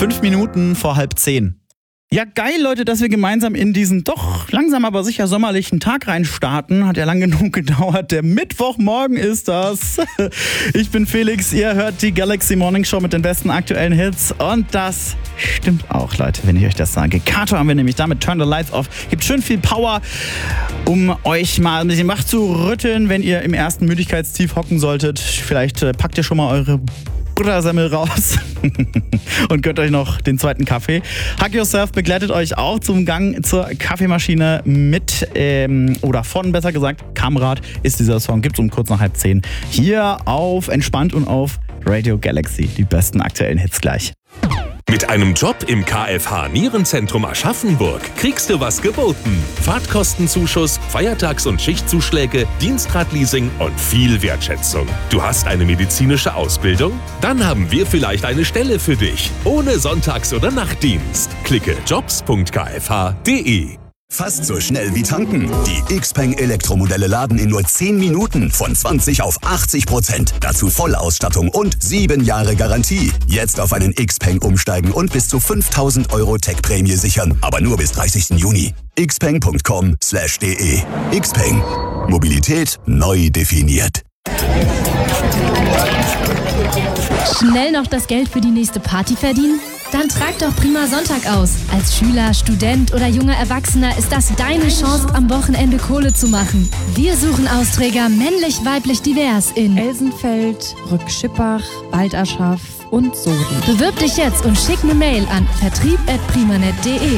5 Minuten vor 9:30. Ja, geil, Leute, dass wir gemeinsam in diesen doch langsam aber sicher sommerlichen Tag reinstarten. Hat ja lang genug gedauert. Der Mittwochmorgen ist das. Ich bin Felix, ihr hört die Galaxy Morning Show mit den besten aktuellen Hits. Und das stimmt auch, Leute, wenn ich euch das sage. Kato haben wir nämlich damit Turn the Lights Off. Gibt schön viel Power, um euch mal ein bisschen wach zu rütteln, wenn ihr im ersten Müdigkeitstief hocken solltet. Vielleicht packt ihr schon mal eure Buttersemmel raus und gönnt euch noch den zweiten Kaffee. Hug Yourself begleitet euch auch zum Gang zur Kaffeemaschine mit, oder von, besser gesagt, Kamrad ist dieser Song. Gibt's um kurz nach 9:30 hier auf Entspannt und auf Radio Galaxy. Die besten aktuellen Hits gleich. Mit einem Job im KFH Nierenzentrum Aschaffenburg kriegst du was geboten. Fahrtkostenzuschuss, Feiertags- und Schichtzuschläge, Dienstradleasing und viel Wertschätzung. Du hast eine medizinische Ausbildung? Dann haben wir vielleicht eine Stelle für dich. Ohne Sonntags- oder Nachtdienst. Klicke jobs.kfh.de. Fast so schnell wie tanken. Die Xpeng Elektromodelle laden in nur 10 Minuten von 20 auf 80%. Dazu Vollausstattung und 7 Jahre Garantie. Jetzt auf einen Xpeng umsteigen und bis zu 5.000 € Tech-Prämie sichern. Aber nur bis 30. Juni. xpeng.com/de. Xpeng. Mobilität neu definiert. Schnell noch das Geld für die nächste Party verdienen? Dann trag doch Prima Sonntag aus. Als Schüler, Student oder junger Erwachsener ist das deine Chance, am Wochenende Kohle zu machen. Wir suchen Austräger männlich, weiblich, divers in Elsenfeld, Rückschippach, Baldaschaf und Soden. Bewirb dich jetzt und schick eine Mail an vertrieb@primanet.de.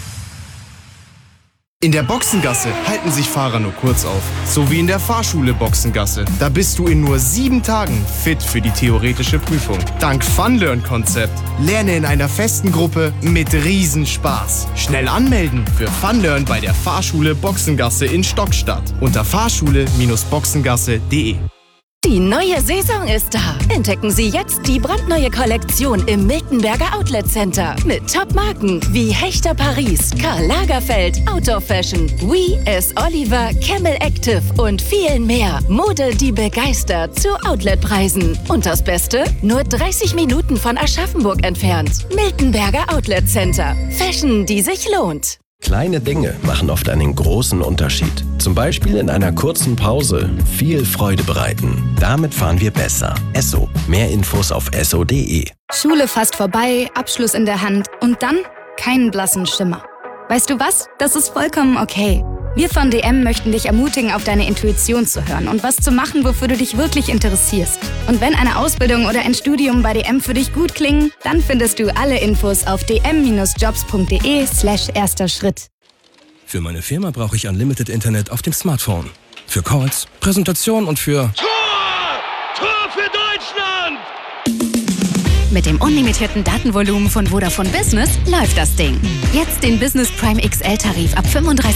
In der Boxengasse halten sich Fahrer nur kurz auf. So wie in der Fahrschule Boxengasse. Da bist du in nur 7 Tagen fit für die theoretische Prüfung. Dank Funlearn-Konzept. Lerne in einer festen Gruppe mit Riesenspaß. Schnell anmelden für Funlearn bei der Fahrschule Boxengasse in Stockstadt. Unter fahrschule-boxengasse.de. Die neue Saison ist da. Entdecken Sie jetzt die brandneue Kollektion im Miltenberger Outlet Center. Mit Top-Marken wie Hechter Paris, Karl Lagerfeld, Outdoor Fashion, We, S. Oliver, Camel Active und vielen mehr. Mode, die begeistert zu Outletpreisen. Und das Beste? Nur 30 Minuten von Aschaffenburg entfernt. Miltenberger Outlet Center. Fashion, die sich lohnt. Kleine Dinge machen oft einen großen Unterschied. Zum Beispiel in einer kurzen Pause viel Freude bereiten. Damit fahren wir besser. Esso. Mehr Infos auf esso.de. Schule fast vorbei, Abschluss in der Hand und dann keinen blassen Schimmer. Weißt du was? Das ist vollkommen okay. Wir von DM möchten dich ermutigen, auf deine Intuition zu hören und was zu machen, wofür du dich wirklich interessierst. Und wenn eine Ausbildung oder ein Studium bei DM für dich gut klingen, dann findest du alle Infos auf dm-jobs.de/erster Schritt. Für meine Firma brauche ich Unlimited Internet auf dem Smartphone. Für Calls, Präsentationen und für... Tor! Tor für Deutschland! Mit dem unlimitierten Datenvolumen von Vodafone Business läuft das Ding. Jetzt den Business Prime XL-Tarif ab 35